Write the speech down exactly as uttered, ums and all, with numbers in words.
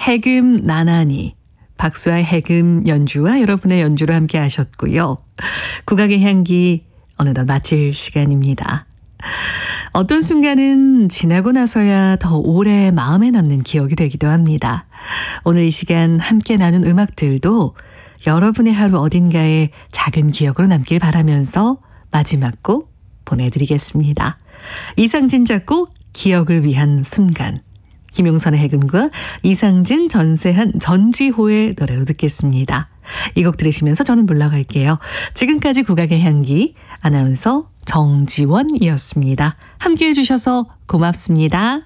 해금 나나니, 박수할 해금 연주와 여러분의 연주를 함께 하셨고요. 국악의 향기 어느덧 마칠 시간입니다. 어떤 순간은 지나고 나서야 더 오래 마음에 남는 기억이 되기도 합니다. 오늘 이 시간 함께 나눈 음악들도 여러분의 하루 어딘가에 작은 기억으로 남길 바라면서 마지막 곡 보내드리겠습니다. 이상진 작곡 기억을 위한 순간, 김용선의 해금과 이상진, 전세한, 전지호의 노래로 듣겠습니다. 이 곡 들으시면서 저는 물러갈게요. 지금까지 국악의 향기 아나운서 정지원이었습니다. 함께해 주셔서 고맙습니다.